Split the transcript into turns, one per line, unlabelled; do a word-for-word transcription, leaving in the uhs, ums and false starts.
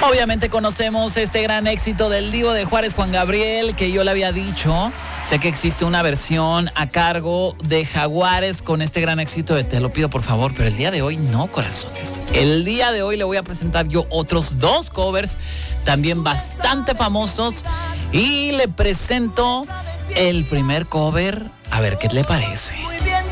Obviamente conocemos este gran éxito del Divo de Juárez, Juan Gabriel, que yo le había dicho. Sé que existe una versión a cargo de Jaguares con este gran éxito de Te lo pido por favor, pero el día de hoy no, corazones. El día de hoy le voy a presentar yo otros dos covers también bastante famosos y le presento el primer cover. A ver qué le parece.